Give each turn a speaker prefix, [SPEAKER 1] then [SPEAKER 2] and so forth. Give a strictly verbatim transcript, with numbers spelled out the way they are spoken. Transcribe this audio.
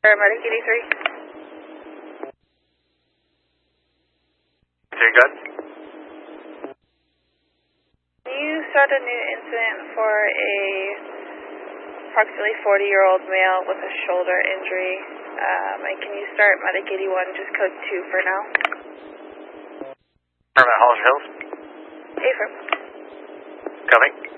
[SPEAKER 1] Paramedic eighty-three.
[SPEAKER 2] Okay, good.
[SPEAKER 1] Can you start a new incident for a approximately forty-year-old male with a shoulder injury? Um, and can you start Medic eighty-one, just code two for now?
[SPEAKER 2] Paramedic Hollister Hills.
[SPEAKER 1] Affirm.
[SPEAKER 2] Coming.